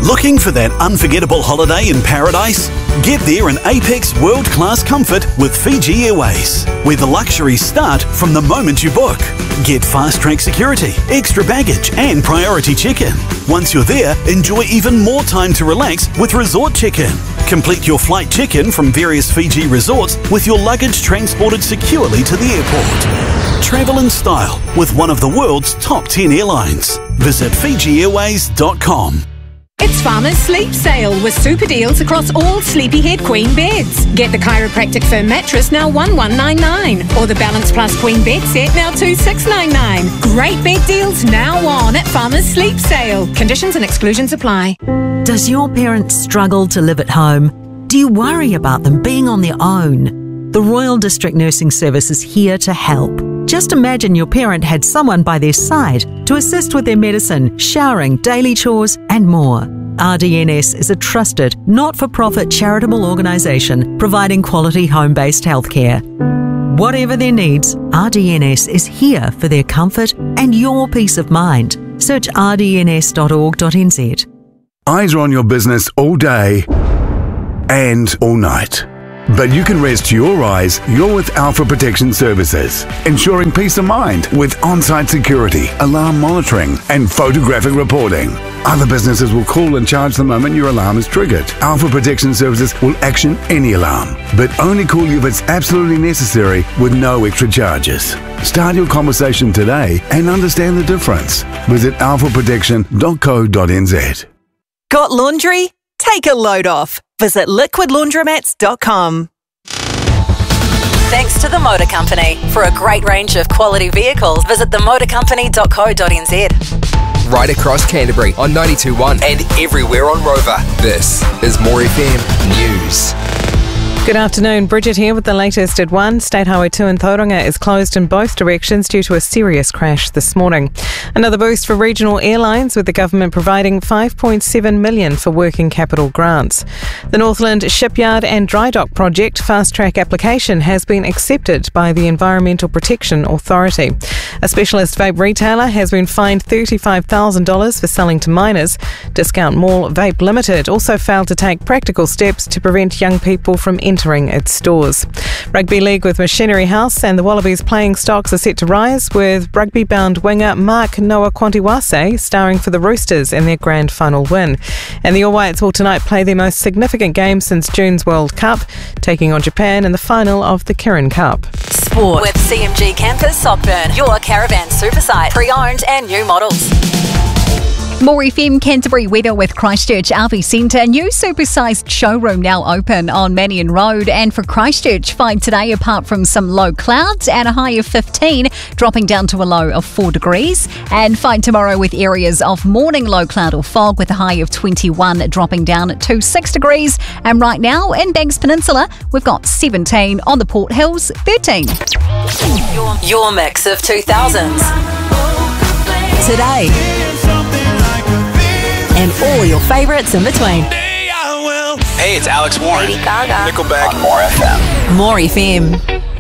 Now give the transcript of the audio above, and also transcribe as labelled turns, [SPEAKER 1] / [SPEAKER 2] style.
[SPEAKER 1] Looking for that unforgettable holiday in paradise? Get there in apex world-class comfort with Fiji Airways, where the luxuries start from the moment you book. Get fast-track security, extra baggage and priority check-in. Once you're there, enjoy even more time to relax with resort check-in. Complete your flight check-in from various Fiji resorts with your luggage transported securely to the airport. Travel in style with one of the world's top 10 airlines. Visit FijiAirways.com.
[SPEAKER 2] It's Farmers Sleep Sale with super deals across all Sleepyhead Queen beds. Get the chiropractic firm mattress now $1,199 or the Balance Plus Queen bed set now $2,699. Great bed deals now on at Farmers Sleep Sale. Conditions and exclusions apply.
[SPEAKER 3] Does your parent struggle to live at home? Do you worry about them being on their own? The Royal District Nursing Service is here to help. Just imagine your parent had someone by their side to assist with their medicine, showering, daily chores and more. RDNS is a trusted, not-for-profit charitable organisation providing quality home-based healthcare. Whatever their needs, RDNS is here for their comfort and your peace of mind. Search rdns.org.nz.
[SPEAKER 4] Eyes are on your business all day and all night. But you can rest your eyes. You're with Alpha Protection Services, ensuring peace of mind with on-site security, alarm monitoring and photographic reporting. Other businesses will call and charge the moment your alarm is triggered. Alpha Protection Services will action any alarm, but only call you if it's absolutely necessary with no extra charges. Start your conversation today and understand the difference. Visit alphaprotection.co.nz.
[SPEAKER 5] Got laundry? Take a load off. Visit liquidlaundromats.com.
[SPEAKER 6] Thanks to the Motor Company. For a great range of quality vehicles, visit themotorcompany.co.nz.
[SPEAKER 7] Right across Canterbury on 92.1 and everywhere on Rover. This is More FM News.
[SPEAKER 8] Good afternoon, Bridget here with the latest at 1. State Highway 2 in Tauranga is closed in both directions due to a serious crash this morning. Another boost for regional airlines with the government providing $5.7 million for working capital grants. The Northland Shipyard and Dry Dock Project fast-track application has been accepted by the Environmental Protection Authority. A specialist vape retailer has been fined $35,000 for selling to minors. Discount Mall Vape Limited also failed to take practical steps to prevent young people from entering its stores. Rugby League with Machinery House and the Wallabies playing stocks are set to rise, with rugby-bound winger Mark Noah Quantiwase starring for the Roosters in their grand final win. And the All Whites will tonight play their most significant game since June's World Cup, taking on Japan in the final of the Kirin Cup.
[SPEAKER 6] Sport with CMG Campus Sockburn, your caravan super site, pre-owned and new models.
[SPEAKER 9] More FM Canterbury weather with Christchurch RV Centre. New supersized showroom now open on Mannion Road. And for Christchurch, find today apart from some low clouds and a high of 15, dropping down to a low of 4 degrees. And find tomorrow with areas of morning low cloud or fog with a high of 21, dropping down to 6 degrees. And right now in Banks Peninsula, we've got 17, on the Port Hills, 13.
[SPEAKER 6] Your mix of 2000s.
[SPEAKER 5] Today. And all your favourites in between.
[SPEAKER 7] Hey, it's Alex Warren.
[SPEAKER 6] Lady Gaga.
[SPEAKER 7] Nickelback. On More FM.
[SPEAKER 5] More FM.